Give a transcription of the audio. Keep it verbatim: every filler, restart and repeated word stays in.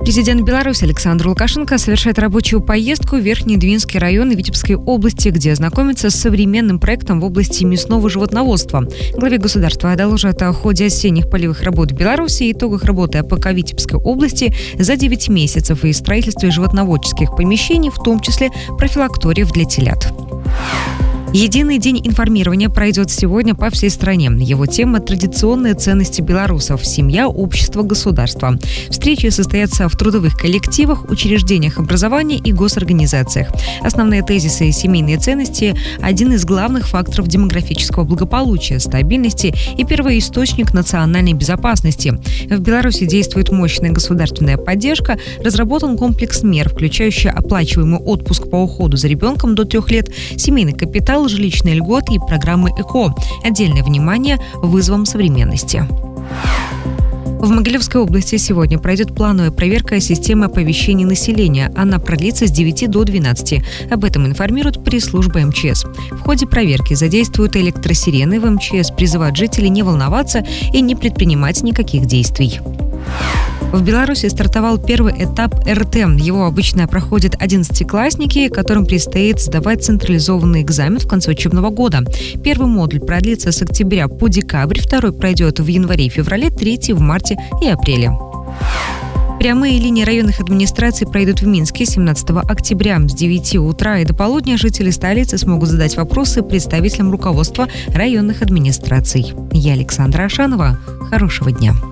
Президент Беларуси Александр Лукашенко совершает рабочую поездку в Верхний Двинский район Витебской области, где знакомится с современным проектом в области мясного животноводства. Главе государства доложат о ходе осенних полевых работ в Беларуси и итогах работы АПК Витебской области за девять месяцев и строительстве животноводческих помещений, в том числе профилакториев для телят. Единый день информирования пройдет сегодня по всей стране. Его тема – традиционные ценности белорусов, семья, общество, государство. Встречи состоятся в трудовых коллективах, учреждениях образования и госорганизациях. Основные тезисы и семейные ценности – один из главных факторов демографического благополучия, стабильности и первоисточник национальной безопасности. В Беларуси действует мощная государственная поддержка, разработан комплекс мер, включающий оплачиваемый отпуск по уходу за ребенком до трех лет, семейный капитал, жилищные льготы и программы ЭКО. Отдельное внимание вызовам современности. В Могилевской области сегодня пройдет плановая проверка системы оповещения населения. Она продлится с девяти до двенадцати. Об этом информирует пресс-служба МЧС. В ходе проверки задействуют электросирены. В МЧС призывают жителей не волноваться и не предпринимать никаких действий. В Беларуси стартовал первый этап эр тэ. Его обычно проходят одиннадцатиклассники, которым предстоит сдавать централизованный экзамен в конце учебного года. Первый модуль продлится с октября по декабрь, второй пройдет в январе и феврале, третий в марте и апреле. Прямые линии районных администраций пройдут в Минске семнадцатого октября. С девяти утра и до полудня жители столицы смогут задать вопросы представителям руководства районных администраций. Я Александра Ашанова. Хорошего дня.